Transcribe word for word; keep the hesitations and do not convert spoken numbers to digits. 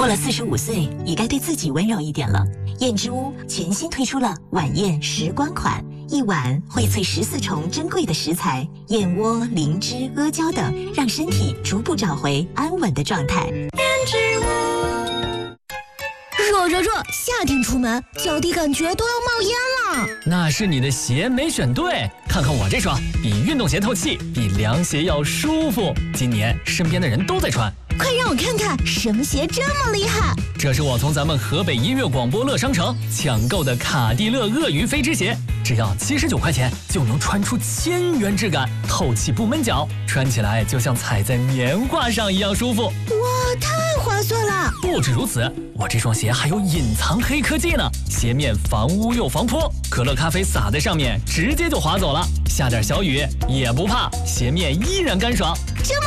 了四十五岁，也该对自己温柔一点了。燕之屋全新推出了晚宴时光款，一碗荟萃十四重珍贵的食材，燕窝、灵芝、阿胶等，让身体逐步找回安稳的状态。燕之屋。 热热热！夏天出门，脚底感觉都要冒烟了。 那是你的鞋没选对，看看我这双，比运动鞋透气，比凉鞋要舒服。今年身边的人都在穿， 快让我看看什么鞋这么厉害！ 这是我从咱们河北音乐广播乐商城抢购的卡地勒鳄鱼飞织鞋，只要七十九块钱就能穿出千元质感，透气不闷脚，穿起来就像踩在棉花上一样舒服。 哇，太划算了！ 不止如此，我这双鞋还有隐藏黑科技呢，鞋面防污又防泼，可乐咖啡洒在上面直接就滑走了，下点小雨也不怕，鞋面依然干爽。 这么